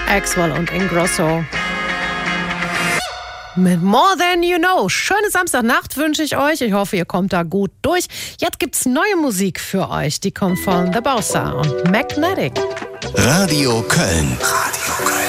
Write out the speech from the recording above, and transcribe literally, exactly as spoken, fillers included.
Axwell und Ingrosso. Mit More Than You Know. Schöne Samstagnacht wünsche ich euch. Ich hoffe, ihr kommt da gut durch. Jetzt gibt's neue Musik für euch. Die kommt von The Bossa und Magnetic. Radio Köln. Radio Köln.